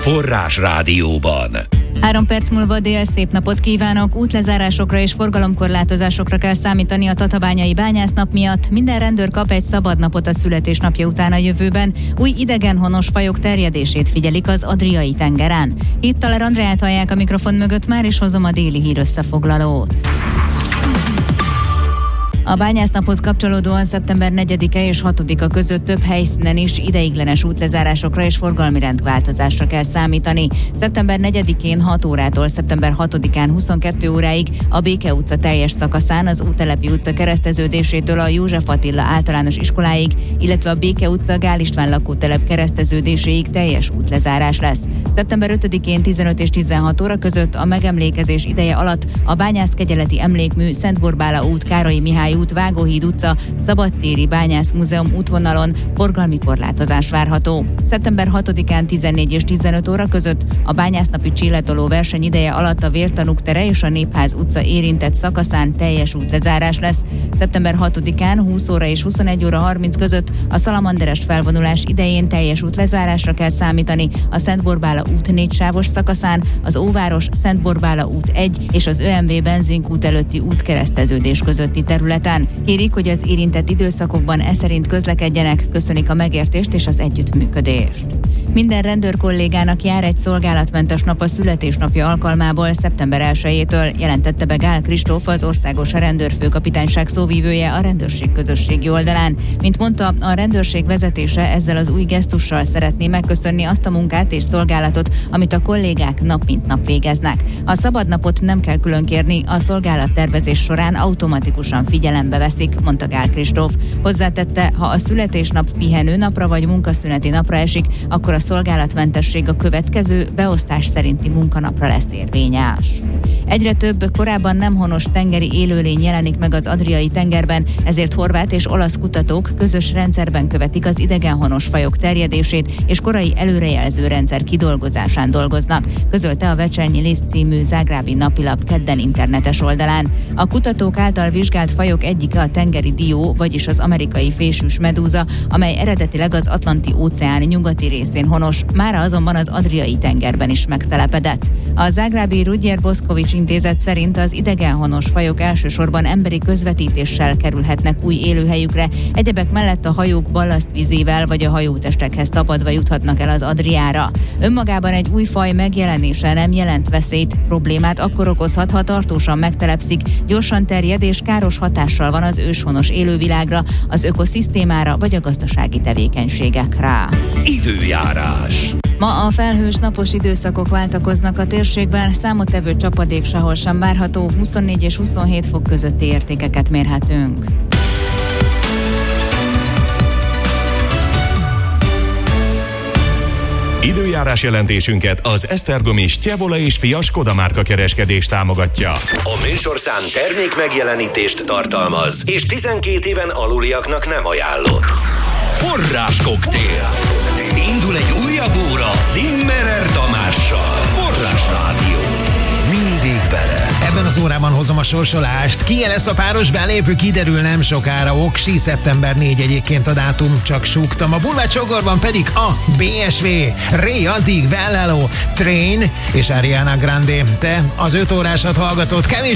Forrás Rádióban. 3 perc múlva szép napot kívánok! Útlezárásokra és forgalomkorlátozásokra kell számítani a tatabányai bányásznap miatt. Minden rendőr kap egy szabad napot a születésnapja után a jövőben. Új idegenhonos fajok terjedését figyelik az Adriai tengeren. Itt Taler Andreát hallják a mikrofon mögött, már is hozom a déli hír összefoglalót. A bányásznaphoz kapcsolódóan szeptember 4-e és 6-a között több helyszínen is ideiglenes útlezárásokra és forgalmi rendváltozásra kell számítani. Szeptember 4-én 6 órától szeptember 6-án 22 óráig a Béke utca teljes szakaszán az Úttelepi utca kereszteződésétől a József Attila általános iskoláig, illetve a Béke utca Gál István lakótelep kereszteződéséig teljes útlezárás lesz. Szeptember 5-én 15 és 16 óra között a megemlékezés ideje alatt a Bányászkegyeleti Emlékmű, Szent Borbála út, Károlyi Mihály út, Vágóhíd utca, Szabadtéri Bányászmúzeum útvonalon forgalmi korlátozás várható. Szeptember 6-án 14 és 15 óra között a bányásznapi csillatoló verseny ideje alatt a Vértanúk tere és a Népház utca érintett szakaszán teljes útlezárás lesz. Szeptember 6-án 20 óra és 21 óra 30 között a Szalamanderes felvonulás idején teljes útlezárásra kell számítani a Szent Borbála út 4 sávos szakaszán, az Óváros Szent Borbála út 1 és az ÖMV benzinkút előtti útkereszteződés közötti területen. Kérik, hogy az érintett időszakokban szerint közlekedjenek, köszönik a megértést és az együttműködést. Minden rendőr kollégának jár egy szolgálatmentes nap a születésnapja alkalmából szeptember 1-től, jelentette be Gál Kristóf, az Országos Rendőrfőkapitányság szóvivője a rendőrség közösségi oldalán. Mint mondta, a rendőrség vezetése ezzel az új gesztussal szeretné megköszönni azt a munkát és szolgálatot, amit a kollégák nap mint nap végeznek. A szabadnapot nem kell külön kérni, a szolgálattervezés során automatikusan figyelembe veszik, mondta Gál Kristóf. Hozzátette, ha a születésnap pihenő napra vagy munkaszüneti napra esik, akkor a szolgálatmentesség a következő beosztás szerinti munkanapra lesz érvényes. Egyre több korábban nem honos tengeri élőlény jelenik meg az Adriai tengerben, ezért horvát és olasz kutatók közös rendszerben követik az idegenhonos fajok terjedését, és korai előrejelző rendszer kidolgozásán dolgoznak, közölte a Večernji List című zágrábi napilap kedden internetes oldalán. A kutatók által vizsgált fajok egyike a tengeri dió, vagyis az amerikai fésűs medúza, amely eredetileg az Atlanti-óceán nyugati részén honos, mára azonban az Adriai tengerben is megtelepedett. A zágrábi Ruđer Bošković intézet szerint az idegenhonos fajok elsősorban emberi közvetítéssel kerülhetnek új élőhelyükre, egyebek mellett a hajók ballasztvizével vagy a hajótestekhez tapadva juthatnak el az Adriára. Önmagában egy új faj megjelenése nem jelent veszélyt, problémát akkor okozhat, ha tartósan megtelepszik, gyorsan terjed és káros hatással van az őshonos élővilágra, az ökoszisztémára vagy a gazdasági tevékenységekre. Időjárás. Ma a felhős napos időszakok váltakoznak a térségben, számottevő csapadék sehol sem várható, 24 és 27 fok közötti értékeket mérhetünk. Időjárás jelentésünket az Esztergomi Stjevola és Fia Skoda márka kereskedés támogatja. A műsorszám termék megjelenítést tartalmaz, és 12 éven aluliaknak nem ajánlott. Forrás koktél. Indul egy újabb óra Zimmerer Tamással. Forrás Rádió. Mindig vele. Ebben az órában hozom a sorsolást. Ki lesz a páros belépő, kiderül nem sokára. Oksi, szeptember 4 egyébként a dátum, csak súgtam. A Bulvár Csogorban pedig a BSV, Ray Addig, Well Hello, Train és Ariana Grande. Te az 5 órásat hallgatod, kevés